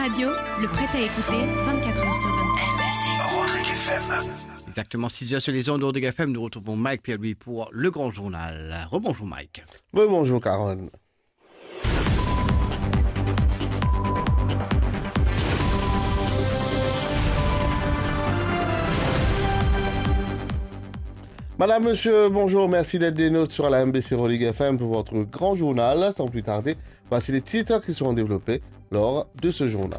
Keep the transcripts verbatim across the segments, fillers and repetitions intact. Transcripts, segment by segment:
Radio, le prêt à écouter vingt-quatre heures sur vingt-quatre. Rodrigue F M. Exactement six heures sur les ondes de Rodrigue F M. Nous retrouvons Mike Pierre-Louis pour le Grand Journal. Rebonjour Mike. Rebonjour Caron. Madame, monsieur, bonjour, merci d'être des nôtres sur la M B C Rodrigue F M pour votre grand journal. Sans plus tarder, voici les titres qui seront développés lors de ce journal.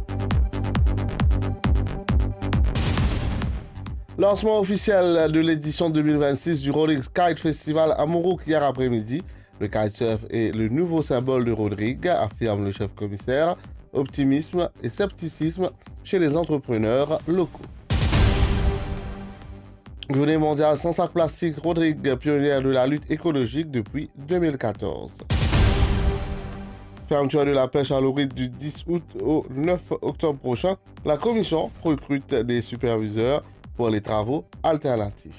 Lancement officiel de l'édition deux mille vingt-six du Rodrigue Kite Festival à Mourouk hier après-midi. Le kitesurf est le nouveau symbole de Rodrigue, affirme le chef-commissaire. Optimisme et scepticisme chez les entrepreneurs locaux. Journée mondiale sans sac plastique, Rodrigue, pionnière de la lutte écologique depuis deux mille quatorze. Fermeture de la pêche à l'orite du dix août au neuf octobre prochain. La commission recrute des superviseurs pour les travaux alternatifs.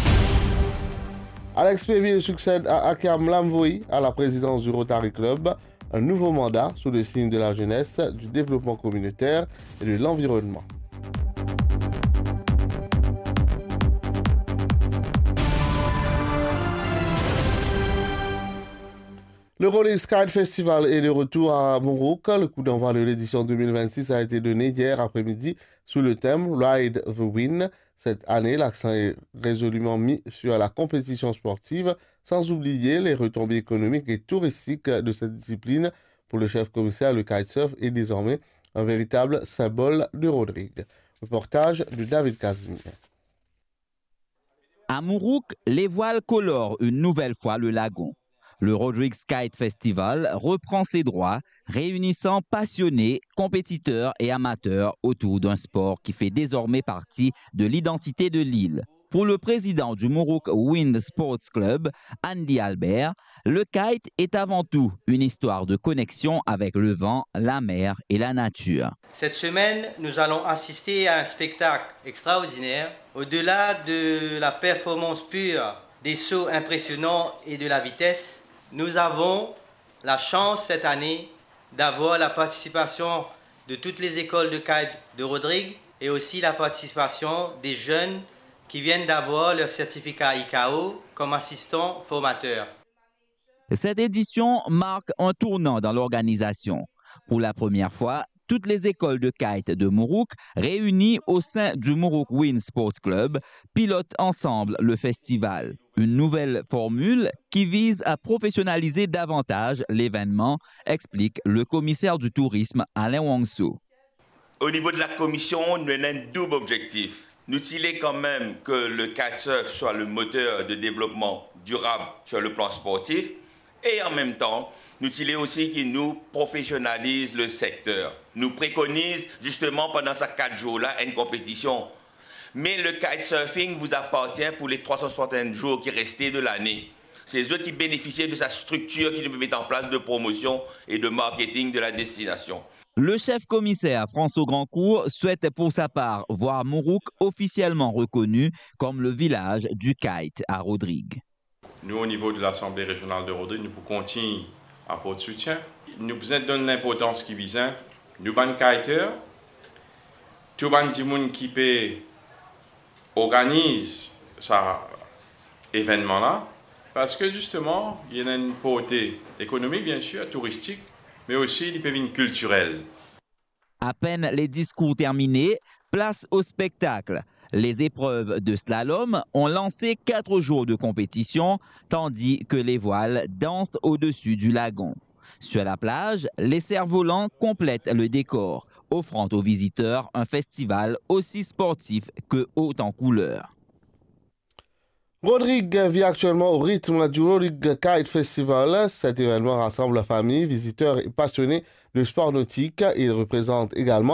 Alex Péville succède à Akiam Lamvoy à la présidence du Rotary Club. Un nouveau mandat sous le signe de la jeunesse, du développement communautaire et de l'environnement. Le Rodrigue Kite Festival est de retour à Mourouk. Le coup d'envoi de l'édition deux mille vingt-six a été donné hier après-midi sous le thème Ride the Wind. Cette année, l'accent est résolument mis sur la compétition sportive, sans oublier les retombées économiques et touristiques de cette discipline. Pour le chef-commissaire, le kitesurf est désormais un véritable symbole de Rodrigue. Reportage de David Casimir. À Mourouk, les voiles colorent une nouvelle fois le lagon. Le Rodrigue Kite Festival reprend ses droits, réunissant passionnés, compétiteurs et amateurs autour d'un sport qui fait désormais partie de l'identité de l'île. Pour le président du Mourouk Wind Sports Club, Andy Albert, le kite est avant tout une histoire de connexion avec le vent, la mer et la nature. Cette semaine, nous allons assister à un spectacle extraordinaire. Au-delà de la performance pure, des sauts impressionnants et de la vitesse, nous avons la chance cette année d'avoir la participation de toutes les écoles de kite de Rodrigue et aussi la participation des jeunes qui viennent d'avoir leur certificat I C A O comme assistants formateurs. Cette édition marque un tournant dans l'organisation. Pour la première fois, toutes les écoles de kite de Mourouk, réunies au sein du Mourouk Wind Sports Club, pilotent ensemble le festival. Une nouvelle formule qui vise à professionnaliser davantage l'événement, explique le commissaire du tourisme Alain Wongso. Au niveau de la commission, nous avons un double objectif. Nous voulons quand même que le kitesurf soit le moteur de développement durable sur le plan sportif et en même temps, nous voulons aussi qu'il nous professionnalise le secteur. Nous préconise justement pendant ces quatre jours-là une compétition. Mais le kitesurfing vous appartient pour les trois cent soixante jours qui restaient de l'année. C'est eux qui bénéficient de sa structure qui nous met en place de promotion et de marketing de la destination. Le chef-commissaire François Grandcourt souhaite pour sa part voir Mourouk officiellement reconnu comme le village du kite à Rodrigue. Nous, au niveau de l'Assemblée régionale de Rodrigue, nous pouvons continuer à apporter soutien. Nous besoin donner l'importance qui vise. Nous, ban kiteurs, tout ban du monde qui peut organise cet événement-là, parce que justement, il y a une portée économique, bien sûr, touristique, mais aussi il peut être culturelle. À peine les discours terminés, place au spectacle. Les épreuves de slalom ont lancé quatre jours de compétition, tandis que les voiles dansent au-dessus du lagon. Sur la plage, les cerfs-volants complètent le décor, offrant aux visiteurs un festival aussi sportif que haut en couleurs. Rodrigue vit actuellement au rythme du Rodrigue Kite Festival. Cet événement rassemble la famille, visiteurs et passionnés de sport nautique. Il représente également